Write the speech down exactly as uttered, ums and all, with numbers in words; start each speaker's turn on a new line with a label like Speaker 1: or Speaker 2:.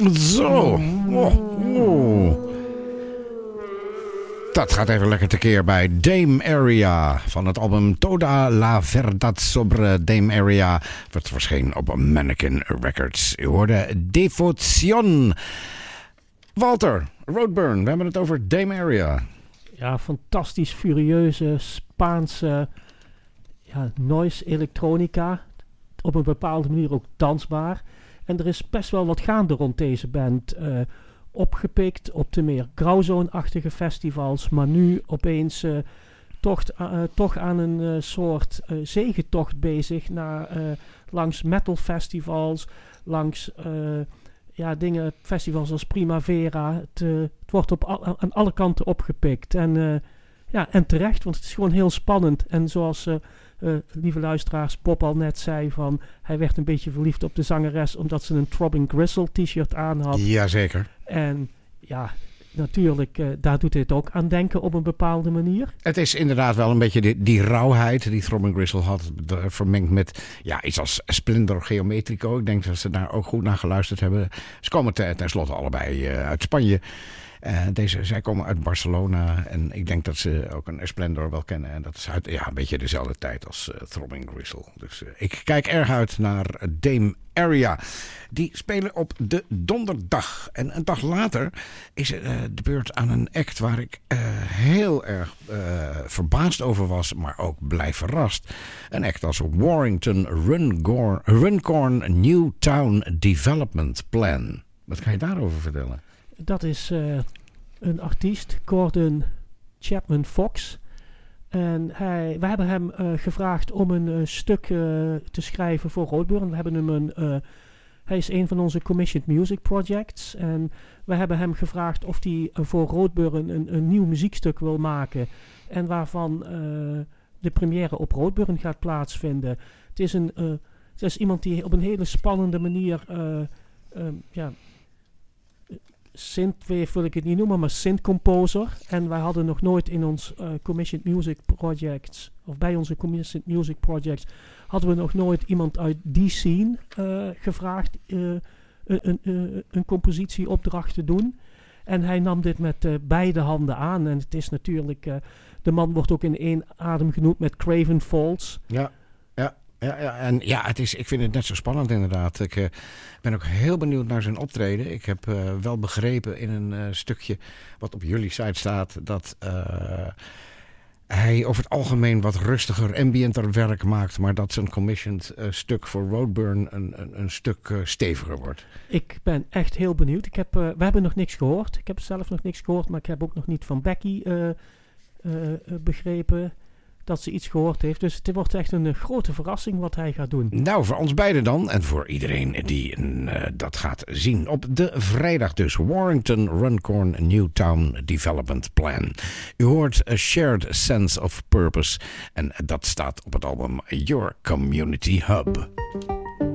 Speaker 1: Zo. Oh, oh. Dat gaat even lekker tekeer bij Dame Area van het album Toda la Verdad sobre Dame Area. Wat verscheen op Mannequin Records. U hoorde Devotion. Walter, Roadburn, we hebben het over Dame Area.
Speaker 2: Ja, fantastisch furieuze Spaanse ja, noise elektronica. Op een bepaalde manier ook dansbaar. En er is best wel wat gaande rond deze band. Uh, opgepikt op de meer grauwzone-achtige festivals. Maar nu opeens uh, toch, uh, toch aan een uh, soort uh, zegentocht bezig. Naar, uh, langs metal festivals. Langs uh, ja, dingen, festivals als Primavera. Het, uh, het wordt op al, aan alle kanten opgepikt. En, uh, ja, en terecht, want het is gewoon heel spannend. En zoals... Uh, Uh, lieve luisteraars, Bob al net zei van... hij werd een beetje verliefd op de zangeres... omdat ze een Throbbing Gristle t-shirt aan had.
Speaker 1: Jazeker.
Speaker 2: En ja, natuurlijk, uh, daar doet dit ook aan denken op een bepaalde manier.
Speaker 1: Het is inderdaad wel een beetje die, die rauwheid die Throbbing Gristle had... vermengd met ja, iets als Splendor Geometrico. Ik denk dat ze daar ook goed naar geluisterd hebben. Ze komen ten, ten slotte allebei uh, uit Spanje... Uh, deze, zij komen uit Barcelona en ik denk dat ze ook een Splendor wel kennen. En dat is uit ja, een beetje dezelfde tijd als uh, Throbbing Gristle. Dus uh, ik kijk erg uit naar Dame Area. Die spelen op de donderdag. En een dag later is uh, de beurt aan een act waar ik uh, heel erg uh, verbaasd over was, maar ook blij verrast. Een act als Warrington Runcorn, Runcorn Newtown Development Plan. Wat kan je daarover vertellen?
Speaker 2: Dat is uh, een artiest, Gordon Chapman Fox. En hij, we hebben hem uh, gevraagd om een uh, stuk uh, te schrijven voor Roadburn. We hebben hem een, uh, hij is een van onze Commissioned Music Projects. En we hebben hem gevraagd of hij uh, voor Roadburn een, een nieuw muziekstuk wil maken. En waarvan uh, de première op Roadburn gaat plaatsvinden. Het is, een, uh, het is iemand die op een hele spannende manier... Uh, um, ja, synthwave wil ik het niet noemen, maar synth-composer. En wij hadden nog nooit in ons uh, Commissioned Music Projects, of bij onze Commissioned Music Projects, hadden we nog nooit iemand uit die scene uh, gevraagd uh, een, een, een, een compositieopdracht te doen. En hij nam dit met uh, beide handen aan. En het is natuurlijk, uh, de man wordt ook in één adem genoemd met Craven Falls.
Speaker 1: Ja, ja. Ja, ja, en ja, het is, ik vind het net zo spannend inderdaad. Ik uh, ben ook heel benieuwd naar zijn optreden. Ik heb uh, wel begrepen in een uh, stukje wat op jullie site staat... dat uh, hij over het algemeen wat rustiger, ambienter werk maakt... maar dat zijn commissioned uh, stuk voor Roadburn een, een, een stuk uh, steviger wordt.
Speaker 2: Ik ben echt heel benieuwd. Ik heb, uh, we hebben nog niks gehoord. Ik heb zelf nog niks gehoord, maar ik heb ook nog niet van Becky uh, uh, uh, begrepen... dat ze iets gehoord heeft. Dus het wordt echt een uh, grote verrassing wat hij gaat doen.
Speaker 1: Nou, voor ons beiden dan. En voor iedereen die uh, dat gaat zien. Op de vrijdag dus. Warrington Runcorn Newtown Development Plan. U hoort A Shared Sense of Purpose. En dat staat op het album Your Community Hub.